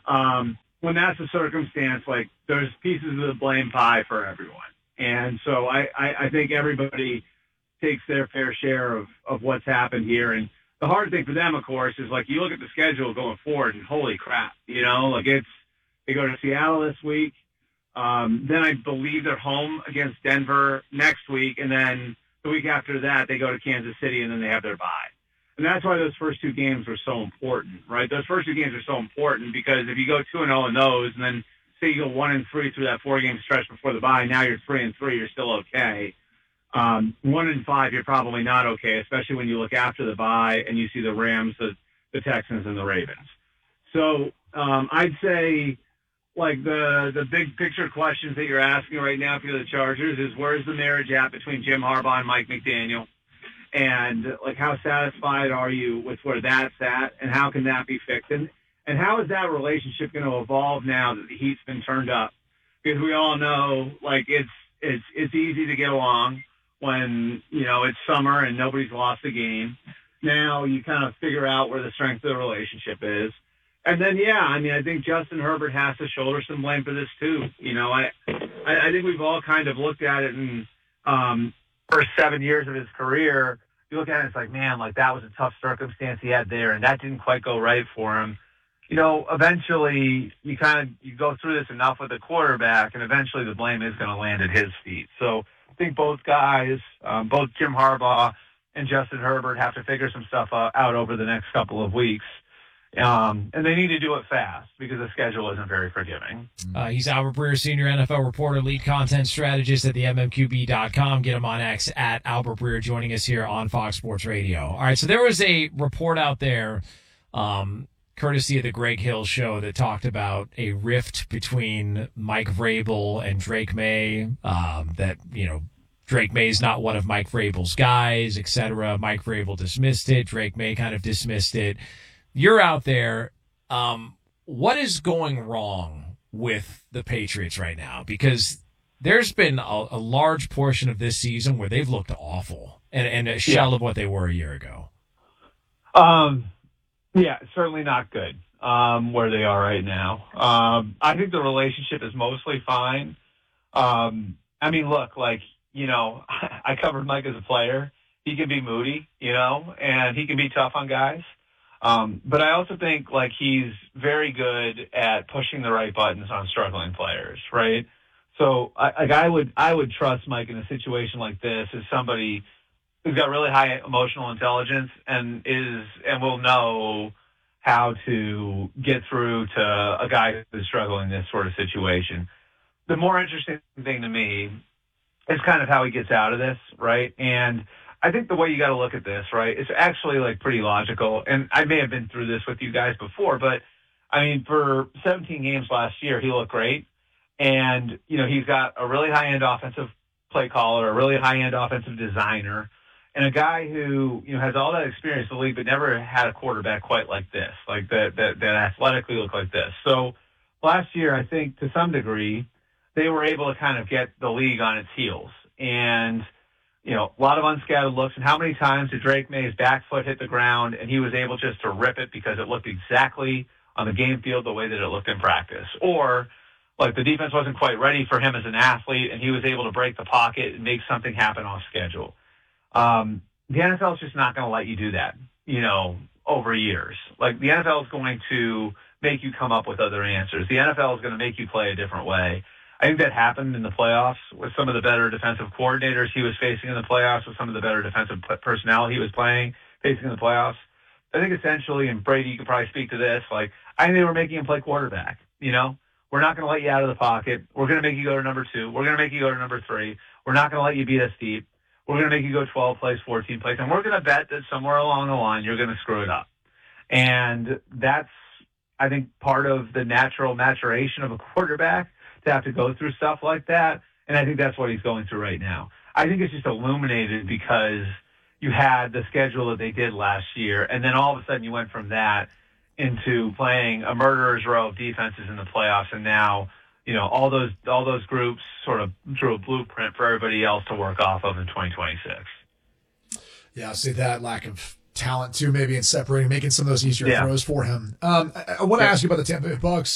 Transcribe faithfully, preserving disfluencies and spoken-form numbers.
Um, when that's the circumstance, like there's pieces of the blame pie for everyone. And so I, I, I think everybody takes their fair share of, of what's happened here. And the hard thing for them, of course, is like you look at the schedule going forward and holy crap, you know, like it's, they go to Seattle this week. Um, then I believe they're home against Denver next week. And then the week after that, they go to Kansas City and then they have their bye. And that's why those first two games are so important, right? Those first two games are so important because if you go two and oh in those and then say you go one and three through that four game stretch before the bye, now you're three and three, you're still okay. Um, one and five, you're probably not okay, especially when you look after the bye and you see the Rams, the, the Texans, and the Ravens. So um, I'd say, like, the the big picture questions that you're asking right now for the Chargers is where's the marriage at between Jim Harbaugh and Mike McDaniel? And, like, how satisfied are you with where that's at, and how can that be fixed? And, and how is that relationship going to evolve now that the heat's been turned up? Because we all know, like, it's it's it's easy to get along when, you know, it's summer and nobody's lost a game. Now you kind of figure out where the strength of the relationship is. And then, yeah, I mean, I think Justin Herbert has to shoulder some blame for this too. You know, I I, I think we've all kind of looked at it in um, first seven years of his career. You look at it, it's like, man, like that was a tough circumstance he had there, and that didn't quite go right for him. You know, eventually you kind of you go through this enough with the quarterback, and eventually the blame is going to land at his feet. So I think both guys, um, both Jim Harbaugh and Justin Herbert, have to figure some stuff uh, out over the next couple of weeks. Um, and they need to do it fast because the schedule isn't very forgiving. Uh, he's Albert Breer, senior N F L reporter, lead content strategist at the M M Q B dot com. Get him on X at Albert Breer, joining us here on Fox Sports Radio. All right, so there was a report out there, um, courtesy of the Greg Hill Show, that talked about a rift between Mike Vrabel and Drake May, um, that, you know, Drake May is not one of Mike Vrabel's guys, et cetera. Mike Vrabel dismissed it. Drake May kind of dismissed it. You're out there. Um, what is going wrong with the Patriots right now? Because there's been a, a large portion of this season where they've looked awful and, and a shell yeah. of what they were a year ago. Um, yeah, certainly not good um, where they are right now. Um, I think the relationship is mostly fine. Um, I mean, look, like, you know, I covered Mike as a player. He can be moody, you know, and he can be tough on guys. Um, but I also think, like, he's very good at pushing the right buttons on struggling players, right? So, I, like, I would I would trust Mike in a situation like this as somebody who's got really high emotional intelligence and is and will know how to get through to a guy who's struggling in this sort of situation. The more interesting thing to me is kind of how he gets out of this, right? And I think the way you got to look at this, right, it's actually like pretty logical. And I may have been through this with you guys before, but I mean, for seventeen games last year, he looked great. And, you know, he's got a really high-end offensive play caller, a really high-end offensive designer, and a guy who, you know, has all that experience in the league, but never had a quarterback quite like this, like that, that, that athletically looked like this. So last year, I think to some degree, they were able to kind of get the league on its heels. And, you know, a lot of unscattered looks. And how many times did Drake May's back foot hit the ground and he was able just to rip it because it looked exactly on the game field the way that it looked in practice? Or, like, the defense wasn't quite ready for him as an athlete and he was able to break the pocket and make something happen off schedule. Um, the N F L is just not going to let you do that, you know, over years. Like, the N F L is going to make you come up with other answers. The N F L is going to make you play a different way. I think that happened in the playoffs with some of the better defensive coordinators he was facing in the playoffs, with some of the better defensive personnel he was playing, facing in the playoffs. I think essentially, and Brady, you could probably speak to this, like, I think they were making him play quarterback, you know? We're not going to let you out of the pocket. We're going to make you go to number two. We're going to make you go to number three. We're not going to let you beat us deep. We're going to make you go twelve plays, fourteen plays, and we're going to bet that somewhere along the line you're going to screw it up. And that's, I think, part of the natural maturation of a quarterback, to have to go through stuff like that. And I think that's what he's going through right now. I think it's just illuminated because you had the schedule that they did last year, and then all of a sudden you went from that into playing a murderer's row of defenses in the playoffs, and now, you know, all those all those groups sort of drew a blueprint for everybody else to work off of in twenty twenty-six. Yeah, I see that lack of talent too, maybe in separating, making some of those easier yeah. throws for him. Um, I, I want to yeah. ask you about the Tampa Bay Bucks.